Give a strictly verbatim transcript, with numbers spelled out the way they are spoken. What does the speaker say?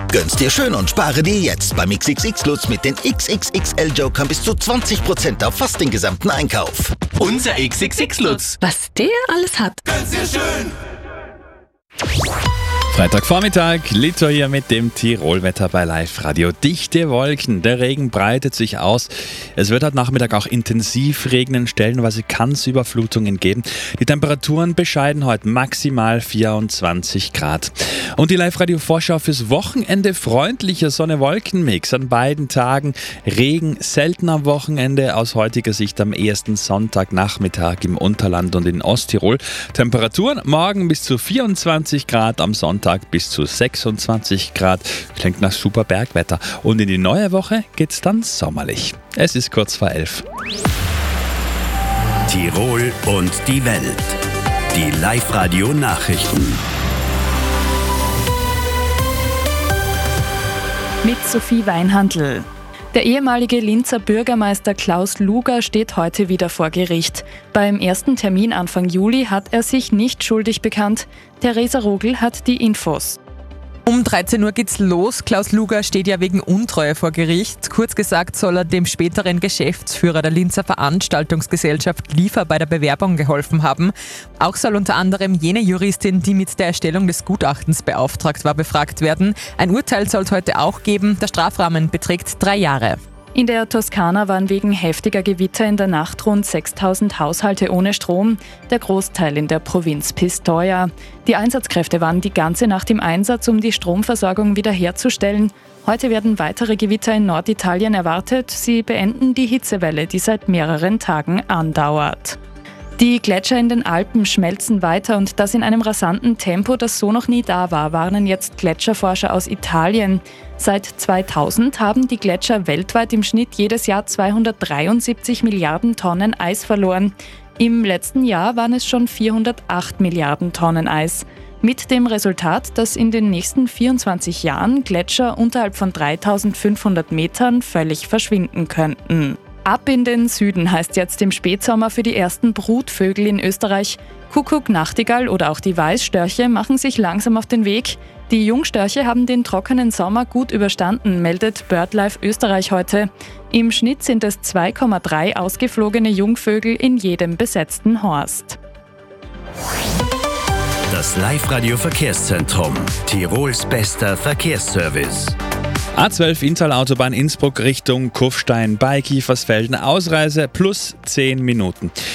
Gönn's dir schön und spare dir jetzt beim X X X-Lutz mit den X X X L-Jokern bis zu zwanzig Prozent auf fast den gesamten Einkauf. Unser X X X-Lutz. Was der alles hat. Gönn's dir schön. Freitagvormittag, Lito hier mit dem Tirolwetter bei Live Radio. Dichte Wolken, der Regen breitet sich aus. Es wird heute Nachmittag auch intensiv regnen, stellenweise kann es Überflutungen geben. Die Temperaturen bescheiden heute maximal vierundzwanzig Grad. Und die Live Radio Vorschau fürs Wochenende: freundlicher Sonne-Wolken-Mix an beiden Tagen. Regen selten am Wochenende, aus heutiger Sicht am ersten Sonntagnachmittag im Unterland und in Osttirol. Temperaturen morgen bis zu vierundzwanzig Grad, am Sonntag bis zu sechsundzwanzig Grad. Klingt nach super Bergwetter. Und in die neue Woche geht's dann sommerlich. Es ist kurz vor elf. Tirol und die Welt. Die Live Radio Nachrichten. Mit Sophie Weinhandl. Der ehemalige Linzer Bürgermeister Klaus Luger steht heute wieder vor Gericht. Beim ersten Termin Anfang Juli hat er sich nicht schuldig bekannt. Theresa Rogl hat die Infos. Um dreizehn Uhr geht's los. Klaus Luger steht ja wegen Untreue vor Gericht. Kurz gesagt soll er dem späteren Geschäftsführer der Linzer Veranstaltungsgesellschaft Liefer bei der Bewerbung geholfen haben. Auch soll unter anderem jene Juristin, die mit der Erstellung des Gutachtens beauftragt war, befragt werden. Ein Urteil soll es heute auch geben. Der Strafrahmen beträgt drei Jahre. In der Toskana waren wegen heftiger Gewitter in der Nacht rund sechstausend Haushalte ohne Strom, der Großteil in der Provinz Pistoia. Die Einsatzkräfte waren die ganze Nacht im Einsatz, um die Stromversorgung wiederherzustellen. Heute werden weitere Gewitter in Norditalien erwartet. Sie beenden die Hitzewelle, die seit mehreren Tagen andauert. Die Gletscher in den Alpen schmelzen weiter und das in einem rasanten Tempo, das so noch nie da war, warnen jetzt Gletscherforscher aus Italien. Seit zweitausend haben die Gletscher weltweit im Schnitt jedes Jahr zweihundertdreiundsiebzig Milliarden Tonnen Eis verloren. Im letzten Jahr waren es schon vierhundertacht Milliarden Tonnen Eis. Mit dem Resultat, dass in den nächsten vierundzwanzig Jahren Gletscher unterhalb von dreitausendfünfhundert Metern völlig verschwinden könnten. Ab in den Süden heißt jetzt im Spätsommer für die ersten Brutvögel in Österreich. Kuckuck, Nachtigall oder auch die Weißstörche machen sich langsam auf den Weg. Die Jungstörche haben den trockenen Sommer gut überstanden, meldet BirdLife Österreich heute. Im Schnitt sind es zwei Komma drei ausgeflogene Jungvögel in jedem besetzten Horst. Das Live Radio Verkehrszentrum. Tirols bester Verkehrsservice. A zwölf Inntal-Autobahn Innsbruck Richtung Kufstein bei Kiefersfelden. Ausreise plus zehn Minuten.